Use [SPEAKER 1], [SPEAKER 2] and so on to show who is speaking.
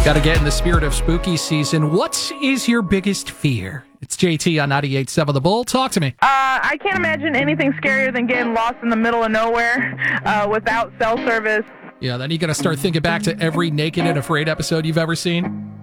[SPEAKER 1] Got to get in the spirit of spooky season. What is your biggest fear? It's JT on 98.7 The Bull. Talk to me.
[SPEAKER 2] I can't imagine anything scarier than getting lost in the middle of nowhere without cell service.
[SPEAKER 1] Yeah, then you got to start thinking back to every Naked and Afraid episode you've ever seen.